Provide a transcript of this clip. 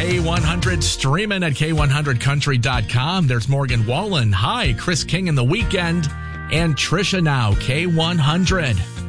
K100 streaming at K100country.com. There's Morgan Wallen. Hi, Chris King in the Weekend. And Trisha Now, K100.